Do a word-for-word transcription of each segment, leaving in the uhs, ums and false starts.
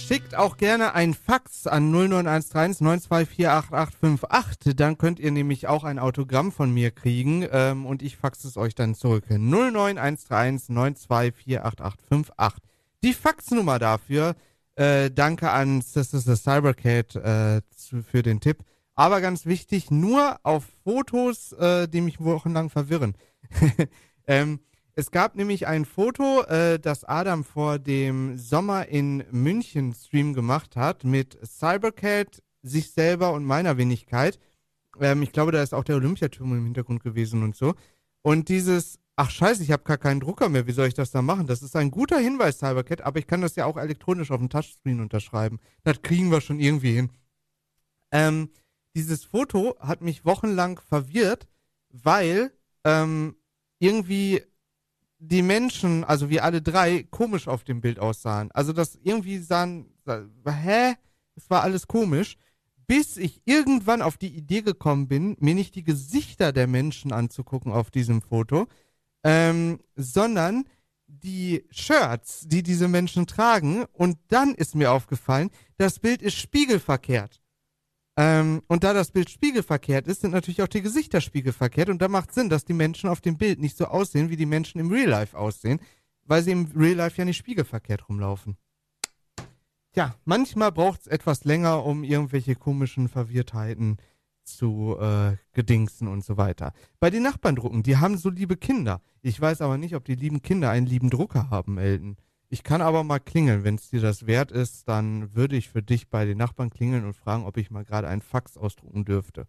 Schickt auch gerne ein Fax an null neun eins drei eins neun zwei vier acht acht fünf acht. Dann könnt ihr nämlich auch ein Autogramm von mir kriegen ähm, und ich faxe es euch dann zurück. null neun eins drei eins neun zwei vier acht acht fünf acht. Die Faxnummer dafür. Äh, danke an Sister Cybercat äh, zu, für den Tipp. Aber ganz wichtig, nur auf Fotos, äh, die mich wochenlang verwirren. ähm, Es gab nämlich ein Foto, äh, das Adam vor dem Sommer in München Stream gemacht hat mit Cybercat, sich selber und meiner Wenigkeit. Ähm, ich glaube, da ist auch der Olympiaturm im Hintergrund gewesen und so. Und dieses, ach scheiße, ich habe gar keinen Drucker mehr, wie soll ich das da machen? Das ist ein guter Hinweis, Cybercat, aber ich kann das ja auch elektronisch auf dem Touchscreen unterschreiben. Das kriegen wir schon irgendwie hin. Ähm, dieses Foto hat mich wochenlang verwirrt, weil ähm, irgendwie die Menschen, also wir alle drei, komisch auf dem Bild aussahen. Also das irgendwie sahen, hä? Es war alles komisch, bis ich irgendwann auf die Idee gekommen bin, mir nicht die Gesichter der Menschen anzugucken auf diesem Foto, ähm, sondern die Shirts, die diese Menschen tragen. Und dann ist mir aufgefallen, das Bild ist spiegelverkehrt. Ähm, und da das Bild spiegelverkehrt ist, sind natürlich auch die Gesichter spiegelverkehrt. Und da macht Sinn, dass die Menschen auf dem Bild nicht so aussehen, wie die Menschen im Real Life aussehen, weil sie im Real Life ja nicht spiegelverkehrt rumlaufen. Tja, manchmal braucht es etwas länger, um irgendwelche komischen Verwirrtheiten zu äh, gedingsen und so weiter. Bei den Nachbarn drucken, die haben so liebe Kinder. Ich weiß aber nicht, ob die lieben Kinder einen lieben Drucker haben, Elton. Ich kann aber mal klingeln, wenn es dir das wert ist, dann würde ich für dich bei den Nachbarn klingeln und fragen, ob ich mal gerade einen Fax ausdrucken dürfte.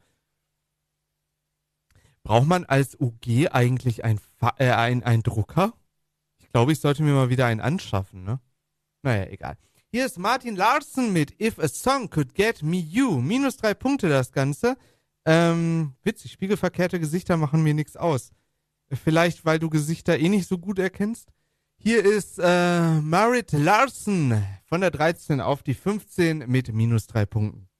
Braucht man als U G eigentlich ein, Fa- äh, ein, ein Drucker? Ich glaube, ich sollte mir mal wieder einen anschaffen, ne? Naja, egal. Hier ist Martin Larsen mit If a Song Could Get Me You. Minus drei Punkte das Ganze. Ähm, witzig, spiegelverkehrte Gesichter machen mir nichts aus. Vielleicht, weil du Gesichter eh nicht so gut erkennst? Hier ist äh, Marit Larsen von der dreizehn auf die fünfzehn mit minus drei Punkten.